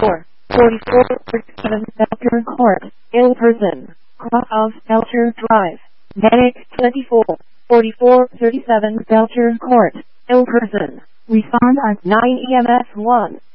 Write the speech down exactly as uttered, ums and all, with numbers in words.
forty-four, forty-four, forty-seven, Belcher Court, ill person, cross of Belcher Drive, medic twenty-four, forty-four, thirty-seven, Belcher Court, ill person, respond at nine E M S one.